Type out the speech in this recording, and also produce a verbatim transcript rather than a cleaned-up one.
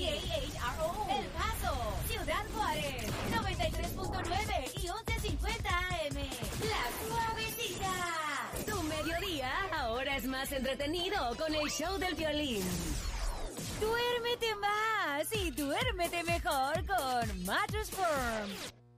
H R O, El Paso, Ciudad Juárez, noventa y tres punto nueve y once cincuenta A M. La Suavecita. Tu mediodía ahora es más entretenido con el show del violín. Duérmete más y duérmete mejor con Mattress Firm.